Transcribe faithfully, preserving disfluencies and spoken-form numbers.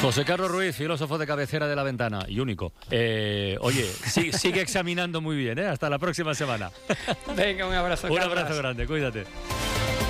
José Carlos Ruiz, filósofo de cabecera de La Ventana y único. Eh, oye, sí, sigue examinando muy bien, ¿eh? Hasta la próxima semana. Venga, un abrazo. Un Carlos. abrazo grande, cuídate.